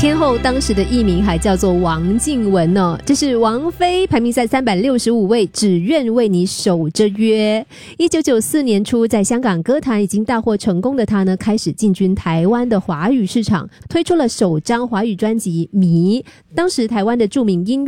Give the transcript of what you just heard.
天后当时的艺名还叫做王静雯哦，这是王菲排名在365位，只愿为你守着约。1994年初，在香港歌坛已经大获成功的她呢，开始进军台湾的华语市场，推出了首张华语专辑《迷》。当时台湾的著名音乐